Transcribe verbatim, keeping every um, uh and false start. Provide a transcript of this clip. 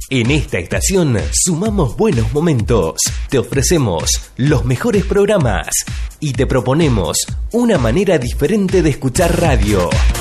En esta estación sumamos buenos momentos, te ofrecemos los mejores programas y te proponemos una manera diferente de escuchar radio.